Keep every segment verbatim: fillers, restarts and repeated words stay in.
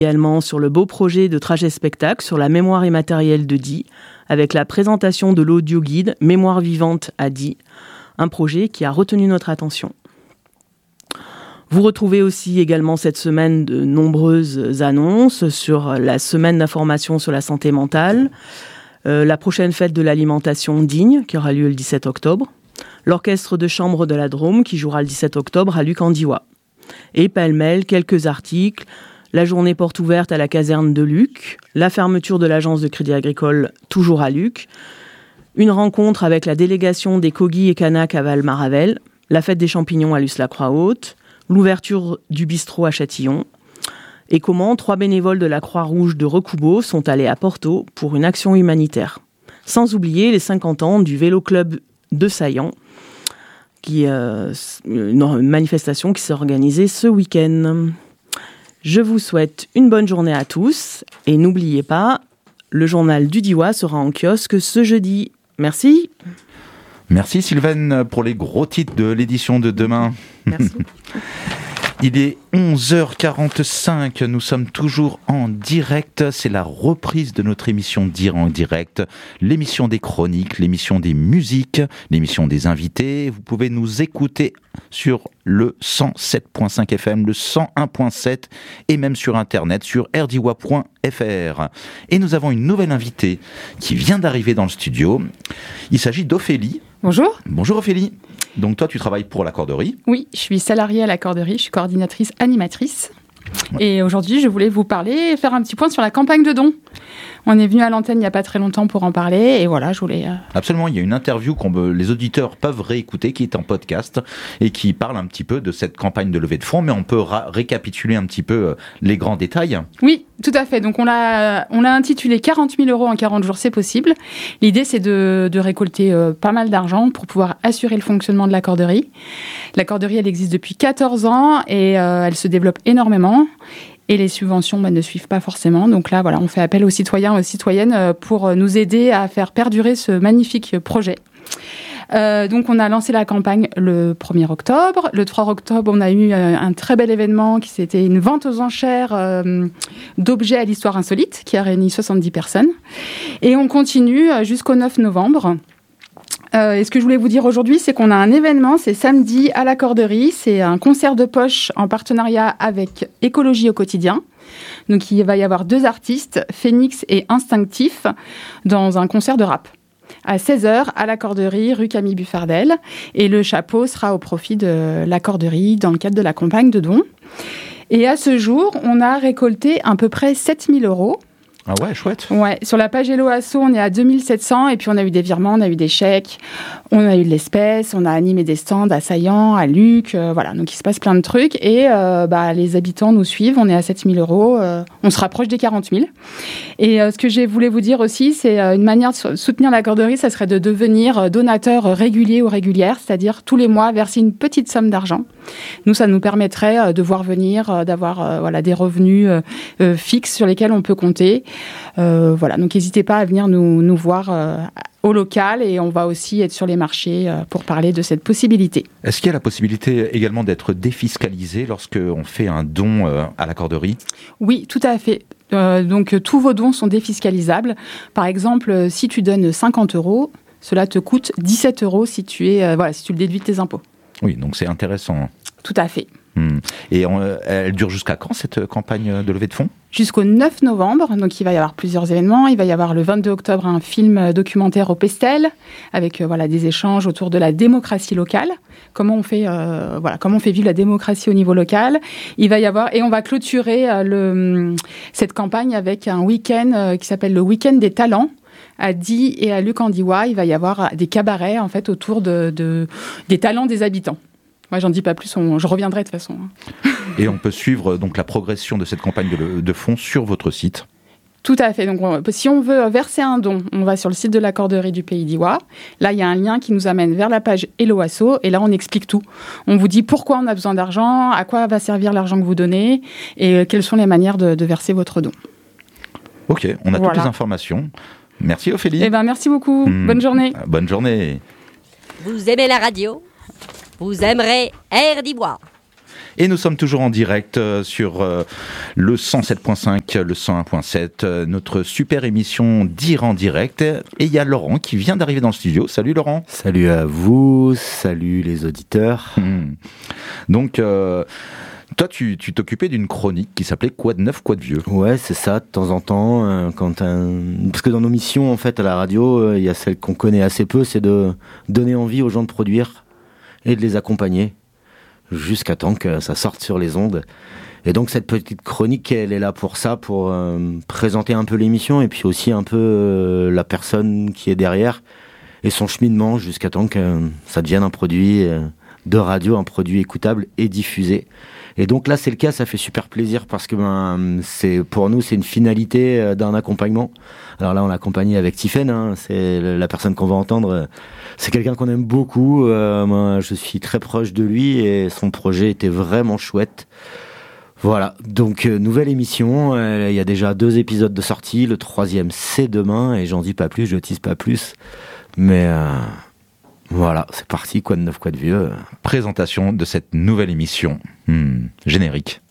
Également sur le beau projet de trajet spectacle sur la mémoire immatérielle de Die, avec la présentation de l'audio-guide Mémoire vivante à Die, un projet qui a retenu notre attention. Vous retrouvez aussi également cette semaine de nombreuses annonces sur la semaine d'information sur la santé mentale, euh, la prochaine fête de l'alimentation Digne qui aura lieu le dix-sept octobre, l'orchestre de chambre de la Drôme qui jouera le dix-sept octobre à Luc-en-Diois. Et pêle-mêle, quelques articles, la journée porte ouverte à la caserne de Luc, la fermeture de l'agence de crédit agricole toujours à Luc, une rencontre avec la délégation des Kogi et Kanak à Val-Maravel, la fête des champignons à Luce-la-Croix-Haute, l'ouverture du bistrot à Châtillon, et comment trois bénévoles de la Croix-Rouge de Recoubeau sont allés à Porto pour une action humanitaire. Sans oublier les cinquante ans du Vélo Club de Saillant, qui euh, une manifestation qui s'est organisée ce week-end. Je vous souhaite une bonne journée à tous et n'oubliez pas, le journal du Diois sera en kiosque ce jeudi. Merci. Merci Sylvaine pour les gros titres de l'édition de demain. Merci. Il est onze heures quarante-cinq, nous sommes toujours en direct, c'est la reprise de notre émission Dire en direct, l'émission des chroniques, l'émission des musiques, l'émission des invités. Vous pouvez nous écouter sur le cent sept virgule cinq F M, le cent un virgule sept et même sur internet sur r d i w a point f r. Et nous avons une nouvelle invitée qui vient d'arriver dans le studio. Il s'agit d'Ophélie. Bonjour. Bonjour Ophélie. Donc toi, tu travailles pour l'accorderie ? Oui, je suis salariée à l'accorderie, je suis coordinatrice animatrice. Ouais. Et aujourd'hui, je voulais vous parler et faire un petit point sur la campagne de dons. On est venu à l'antenne il n'y a pas très longtemps pour en parler et voilà, je voulais... Euh... Absolument, il y a une interview que les auditeurs peuvent réécouter qui est en podcast et qui parle un petit peu de cette campagne de levée de fonds, mais on peut ra- récapituler un petit peu les grands détails. Oui, tout à fait. Donc on l'a, on l'a intitulé quarante mille euros en quarante jours, c'est possible. L'idée, c'est de, de récolter euh, pas mal d'argent pour pouvoir assurer le fonctionnement de l'accorderie. L'accorderie, elle existe depuis quatorze ans et euh, elle se développe énormément. Et les subventions bah, ne suivent pas forcément. Donc là, voilà, on fait appel aux citoyens, aux citoyennes pour nous aider à faire perdurer ce magnifique projet. Euh, donc, on a lancé la campagne le premier octobre. Le trois octobre, on a eu un très bel événement qui c'était une vente aux enchères euh, d'objets à l'histoire insolite qui a réuni soixante-dix personnes. Et on continue jusqu'au neuf novembre. Euh, et ce que je voulais vous dire aujourd'hui, c'est qu'on a un événement, c'est samedi à l'accorderie, c'est un concert de poche en partenariat avec Écologie au quotidien. Donc il va y avoir deux artistes, Phoenix et Instinctif, dans un concert de rap. À seize heures, à l'accorderie, rue Camille Buffardel. Et le chapeau sera au profit de l'accorderie dans le cadre de la campagne de dons. Et à ce jour, on a récolté à peu près sept mille euros. Ah ouais, chouette. Ouais, sur la page Hello Asso, on est à deux mille sept cents et puis on a eu des virements, on a eu des chèques, on a eu de l'espèce, on a animé des stands à Saillant, à Luc, euh, voilà, donc il se passe plein de trucs et euh, bah, les habitants nous suivent, on est à sept mille euros, euh, on se rapproche des quarante mille. Et euh, ce que je voulais vous dire aussi, c'est euh, une manière de soutenir l'accorderie, ça serait de devenir donateur régulier ou régulière, c'est-à-dire tous les mois verser une petite somme d'argent. Nous, ça nous permettrait euh, de voir venir, euh, d'avoir euh, voilà, des revenus euh, euh, fixes sur lesquels on peut compter. Euh, voilà, donc n'hésitez pas à venir nous, nous voir euh, au local et on va aussi être sur les marchés euh, pour parler de cette possibilité. Est-ce qu'il y a la possibilité également d'être défiscalisé lorsqu'on fait un don euh, à l'accorderie ? Oui, tout à fait. Euh, donc tous vos dons sont défiscalisables. Par exemple, si tu donnes cinquante euros, cela te coûte dix-sept euros si tu, es, euh, voilà, si tu le déduis de tes impôts. Oui, donc c'est intéressant. Tout à fait. Mmh. Et on, elle dure jusqu'à quand cette campagne de levée de fonds ? Jusqu'au neuf novembre, donc il va y avoir plusieurs événements. Il va y avoir le vingt-deux octobre un film documentaire au Pestel avec euh, voilà des échanges autour de la démocratie locale. Comment on fait euh, voilà comment on fait vivre la démocratie au niveau local. Il va y avoir et on va clôturer euh, le cette campagne avec un week-end euh, qui s'appelle le week-end des talents. À Die et à Luc-en-Diois, il va y avoir des cabarets en fait autour de, de des talents des habitants. Moi, j'en dis pas plus, on, je reviendrai de toute façon. Et on peut suivre donc la progression de cette campagne de, de fonds sur votre site. Tout à fait. Donc, on, si on veut verser un don, on va sur le site de l'accorderie du Pays d'Iwa. Là, il y a un lien qui nous amène vers la page Hello Asso. Et là, on explique tout. On vous dit pourquoi on a besoin d'argent, à quoi va servir l'argent que vous donnez et quelles sont les manières de, de verser votre don. Ok, on a voilà. toutes les informations. Merci Ophélie. Eh ben, merci beaucoup. Mmh. Bonne journée. Bonne journée. Vous aimez la radio ? Vous aimerez R D I W A. Et nous sommes toujours en direct euh, sur euh, le cent sept point cinq, le cent un point sept, euh, notre super émission Dire en direct. Et il y a Laurent qui vient d'arriver dans le studio. Salut Laurent. Salut à vous, salut les auditeurs. Mmh. Donc, euh, toi, tu, tu t'occupais d'une chronique qui s'appelait Quoi de neuf, quoi de vieux? Ouais, c'est ça, de temps en temps. Euh, quand un... Parce que dans nos missions, en fait, à la radio, il euh, y a celle qu'on connaît assez peu, c'est de donner envie aux gens de produire et de les accompagner jusqu'à temps que ça sorte sur les ondes. Et donc cette petite chronique, elle est là pour ça, pour euh, présenter un peu l'émission et puis aussi un peu euh, la personne qui est derrière et son cheminement jusqu'à temps que euh, ça devienne un produit euh, de radio, un produit écoutable et diffusé. Et donc là c'est le cas, ça fait super plaisir parce que ben, c'est, pour nous c'est une finalité euh, d'un accompagnement. Alors là on l'a accompagné avec Tiffen, hein, c'est la personne qu'on va entendre. C'est quelqu'un qu'on aime beaucoup, euh, moi je suis très proche de lui et son projet était vraiment chouette. Voilà, donc euh, nouvelle émission, il euh, y a déjà deux épisodes de sortie, le troisième c'est demain et j'en dis pas plus, je tease pas plus, mais euh, voilà, c'est parti, quoi de neuf, quoi de vieux. Présentation de cette nouvelle émission, hmm, générique.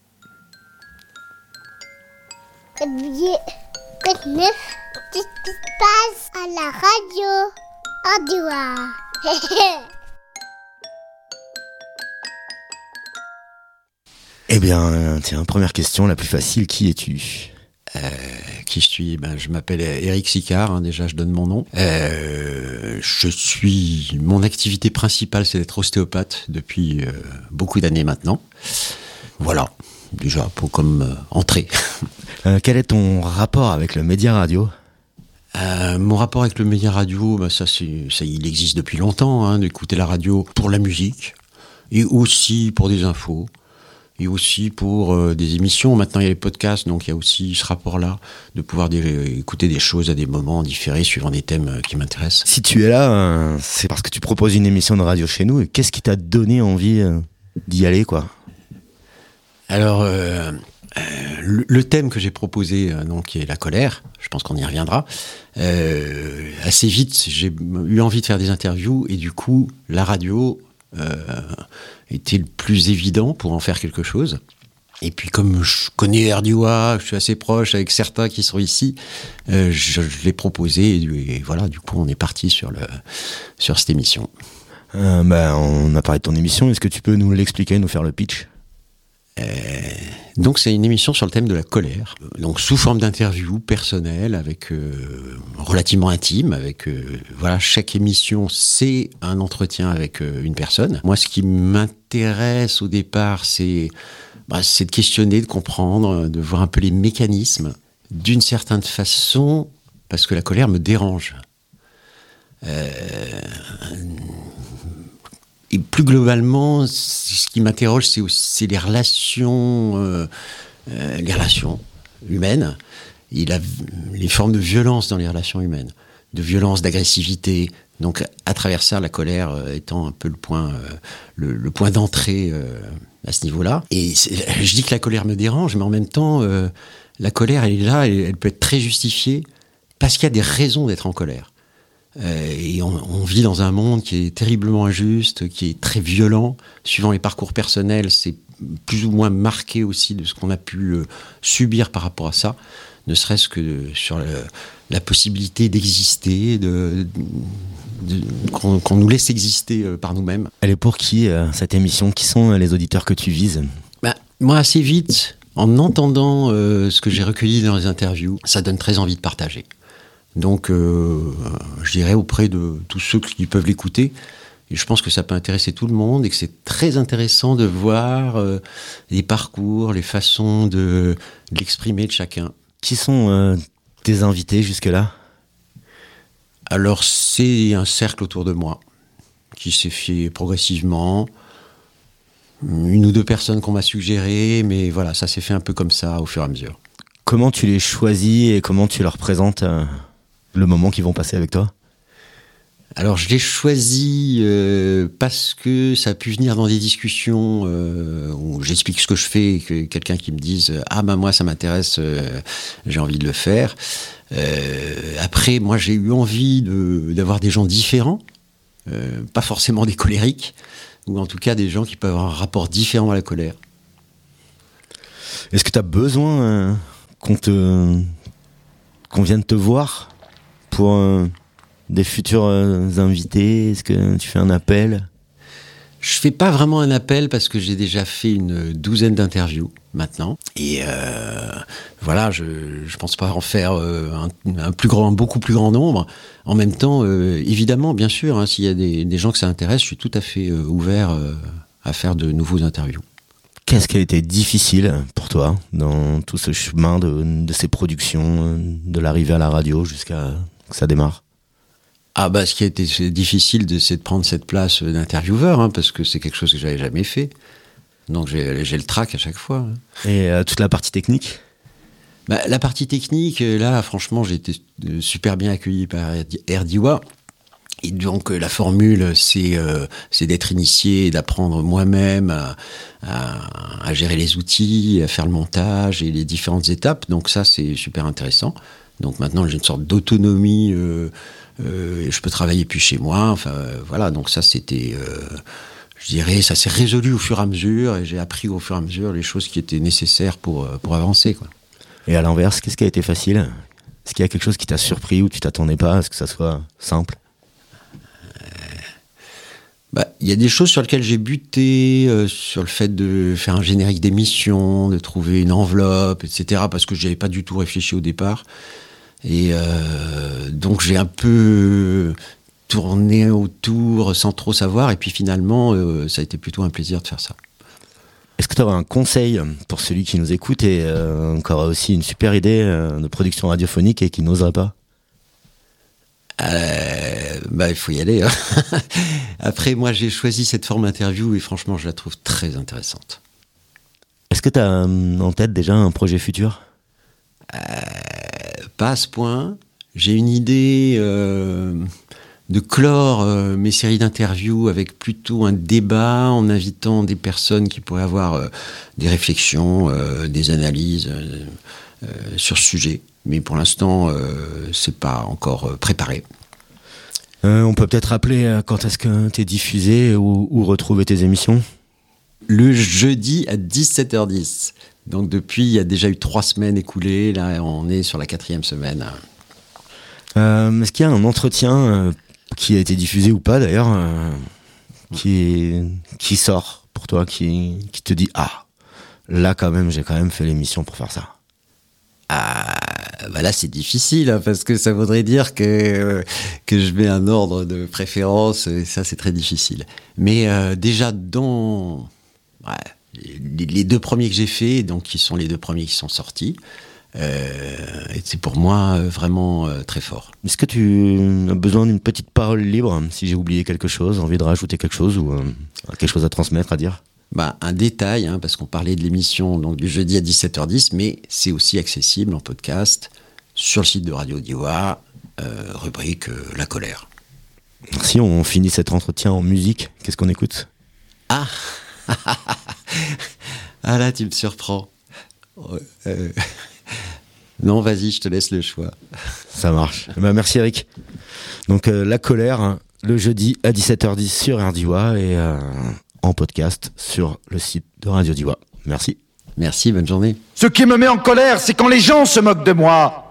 Quoi de vieux, quoi de neuf, qu'est-ce qui se passe à la radio? Au revoir. Eh bien, tiens, première question, la plus facile, qui es-tu? Euh, qui je suis? Ben, je m'appelle Eric Sicard, hein, déjà je donne mon nom. Euh, je suis, mon activité principale c'est d'être ostéopathe depuis euh, beaucoup d'années maintenant. Voilà, déjà pour comme euh, entrée. Euh, quel est ton rapport avec le média radio? Euh, mon rapport avec le média radio, ben ça, c'est, ça, il existe depuis longtemps, hein, d'écouter la radio pour la musique et aussi pour des infos. Et aussi pour euh, des émissions. Maintenant, il y a les podcasts, donc il y a aussi ce rapport-là de pouvoir des, écouter des choses à des moments différés suivant des thèmes euh, qui m'intéressent. Si tu es là, euh, c'est parce que tu proposes une émission de radio chez nous. Et qu'est-ce qui t'a donné envie euh, d'y aller, quoi? Alors, euh, euh, le, le thème que j'ai proposé, euh, donc, qui est la colère, je pense qu'on y reviendra, euh, assez vite, j'ai eu envie de faire des interviews et du coup, la radio... Euh, était le plus évident pour en faire quelque chose. Et puis comme je connais R D O A, je suis assez proche avec certains qui sont ici, euh, je, je l'ai proposé et, et voilà, du coup on est parti sur, le, sur cette émission. Euh, bah, on a parlé de ton émission, est-ce que tu peux nous l'expliquer, nous faire le pitch? Euh, donc c'est une émission sur le thème de la colère, donc sous forme d'interview personnelle, avec euh, relativement intime, avec euh, voilà, chaque émission c'est un entretien avec euh, une personne. Moi, ce qui m'intéresse au départ, c'est bah, c'est de questionner, de comprendre, de voir un peu les mécanismes d'une certaine façon, parce que la colère me dérange. Euh, Et plus globalement, ce qui m'interroge, c'est aussi les relations, euh, euh, les relations humaines, et la, les formes de violence dans les relations humaines, de violence, d'agressivité. Donc, à travers ça, la colère euh, étant un peu le point, euh, le, le point d'entrée euh, à ce niveau-là. Et je dis que la colère me dérange, mais en même temps, euh, la colère, elle est là, elle, elle peut être très justifiée parce qu'il y a des raisons d'être en colère. Euh, et on, on vit dans un monde qui est terriblement injuste, qui est très violent. Suivant les parcours personnels, c'est plus ou moins marqué aussi de ce qu'on a pu euh, subir par rapport à ça, ne serait-ce que de, sur le, la possibilité d'exister, de, de, de, qu'on, qu'on nous laisse exister euh, par nous-mêmes. Elle est pour qui, euh, cette émission? Qui sont les auditeurs que tu vises? Ben, moi, assez vite, en entendant euh, ce que j'ai recueilli dans les interviews, ça donne très envie de partager. Donc, euh, je dirais auprès de tous ceux qui peuvent l'écouter, et je pense que ça peut intéresser tout le monde et que c'est très intéressant de voir euh, les parcours, les façons de, de l'exprimer de chacun. Qui sont euh, tes invités jusque-là? Alors, c'est un cercle autour de moi qui s'est fait progressivement. Une ou deux personnes qu'on m'a suggérées, mais voilà, ça s'est fait un peu comme ça au fur et à mesure. Comment tu les choisis et comment tu leur présentes euh, le moment qu'ils vont passer avec toi? Alors, je l'ai choisi euh, parce que ça a pu venir dans des discussions euh, où j'explique ce que je fais et que quelqu'un qui me dise « Ah, ben moi, ça m'intéresse, euh, j'ai envie de le faire. Euh, » Après, moi, j'ai eu envie de, d'avoir des gens différents, euh, pas forcément des colériques. ou en tout cas des gens qui peuvent avoir un rapport différent à la colère. Est-ce que tu as besoin euh, qu'on te qu'on vienne te voir pour euh, des futurs euh, invités? Est-ce que tu fais un appel? Je fais pas vraiment un appel parce que j'ai déjà fait une douzaine d'interviews maintenant. Et euh, voilà, je je pense pas en faire euh, un, un plus grand, un beaucoup plus grand nombre. En même temps, euh, évidemment, bien sûr, hein, s'il y a des, des gens que ça intéresse, je suis tout à fait euh, ouvert euh, à faire de nouveaux interviews. Qu'est-ce qui a été difficile pour toi dans tout ce chemin de, de ces productions, de l'arrivée à la radio jusqu'à que ça démarre? Ah bah ce qui a été difficile, de, c'est de prendre cette place d'intervieweur, hein, parce que c'est quelque chose que j'avais jamais fait. Donc j'ai, j'ai le trac à chaque fois. Hein. Et euh, toute la partie technique? Bah, la partie technique, là, franchement, j'ai été super bien accueilli par Erdiwa. Et donc la formule, c'est, euh, c'est d'être initié et d'apprendre moi-même à, à, à gérer les outils, à faire le montage et les différentes étapes. Donc ça, c'est super intéressant. Donc maintenant, j'ai une sorte d'autonomie. Euh, euh, je peux travailler plus chez moi. Enfin, euh, voilà. Donc ça, c'était, euh, je dirais, ça s'est résolu au fur et à mesure. Et j'ai appris au fur et à mesure les choses qui étaient nécessaires pour, pour avancer, quoi. Et à l'inverse, qu'est-ce qui a été facile? Est-ce qu'il y a quelque chose qui t'a surpris ou tu t'attendais pas à ce que ça soit simple? Bah, y a des choses sur lesquelles j'ai buté, euh, sur le fait de faire un générique d'émission, de trouver une enveloppe, et cetera, parce que je n'avais pas du tout réfléchi au départ. Et euh, donc j'ai un peu tourné autour sans trop savoir, et puis finalement, euh, ça a été plutôt un plaisir de faire ça. Est-ce que tu aurais un conseil pour celui qui nous écoute et euh, qui aurait aussi une super idée euh, de production radiophonique et qui n'oserait pas? Euh, bah, il faut y aller. Hein. Après, moi, j'ai choisi cette forme interview et franchement, je la trouve très intéressante. Est-ce que tu as en tête déjà un projet futur? euh, Pas à ce point. J'ai une idée euh, de clore euh, mes séries d'interviews avec plutôt un débat en invitant des personnes qui pourraient avoir euh, des réflexions, euh, des analyses euh, euh, sur ce sujet. Mais pour l'instant, euh, c'est pas encore euh, préparé. Euh, on peut peut-être rappeler euh, quand est-ce que t'es diffusé ou, ou retrouver tes émissions? Le jeudi à dix-sept heures dix. Donc depuis, il y a déjà eu trois semaines écoulées. Là, on est sur la quatrième semaine. Euh, est-ce qu'il y a un entretien euh, qui a été diffusé ou pas d'ailleurs, euh, qui, qui sort pour toi, qui, qui te dit « Ah, là quand même, j'ai quand même fait l'émission pour faire ça ». Ah, bah là c'est difficile hein, parce que ça voudrait dire que euh, que je mets un ordre de préférence et ça c'est très difficile. Mais euh, déjà dans ouais, les, les deux premiers que j'ai faits, donc qui sont les deux premiers qui sont sortis, euh, c'est pour moi euh, vraiment euh, très fort. Est-ce que tu as besoin d'une petite parole libre si j'ai oublié quelque chose, envie de rajouter quelque chose ou euh, quelque chose à transmettre, à dire? Bah, un détail, hein, parce qu'on parlait de l'émission donc, du jeudi à dix-sept heures dix, mais c'est aussi accessible en podcast sur le site de Radio Diois, euh, rubrique euh, La Colère. Si on finit cet entretien en musique, qu'est-ce qu'on écoute? Ah Ah là, tu me surprends. Euh... Non, vas-y, je te laisse le choix. Ça marche. Bah, merci Eric. Donc euh, La Colère, hein, le jeudi à dix-sept heures dix sur R D W A et... Euh... en podcast sur le site de Radio Diois. Merci. Merci, bonne journée. Ce qui me met en colère, c'est quand les gens se moquent de moi.